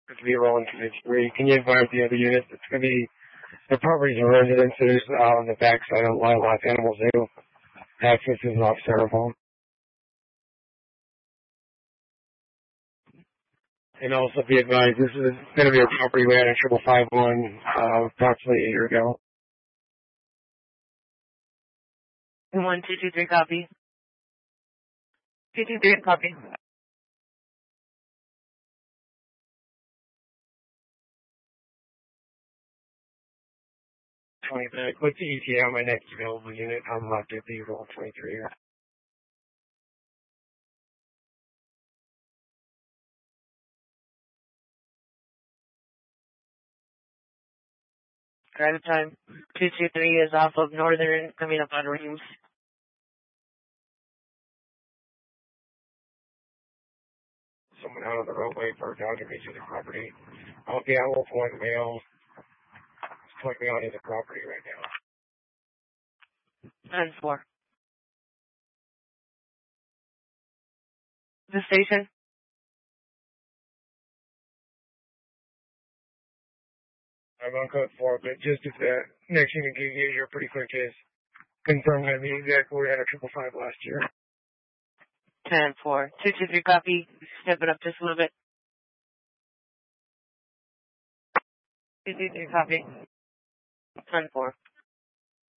It's going to be rolling to the 3. Can you advise the other units? It's going to be the properties and residences on the backside of Los Animal Zoo. Access is off Cerebral. And also be advised, this is going to be a property we had a 5551 approximately a year ago. 1223 copy. 223 copy. What's the ETA on my next available unit? I'm locked at the roll 23. Drive time 223 is off of Northern, coming up on Reams. Someone out on the roadway for down to me to the property. I'll be out with one male. He's pointing me out to the property right now. 10-4. The station? I'm on code 4, but just if the next unit gives you here pretty quick is confirm that the exact we had a 555 last year. 10-4. 223 copy. Step it up just a little bit. 223 copy. 10-4.